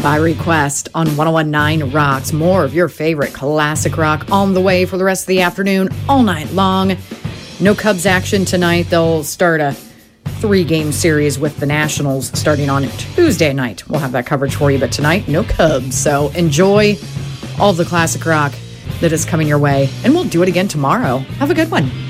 by request on 1019 Rocks. More of your favorite classic rock on the way for the rest of the afternoon, all night long. No Cubs action tonight. They'll start a 3-game series with the Nationals starting on Tuesday night. We'll have that coverage for you, but tonight, no Cubs. So enjoy all the classic rock that is coming your way, and we'll do it again tomorrow. Have a good one.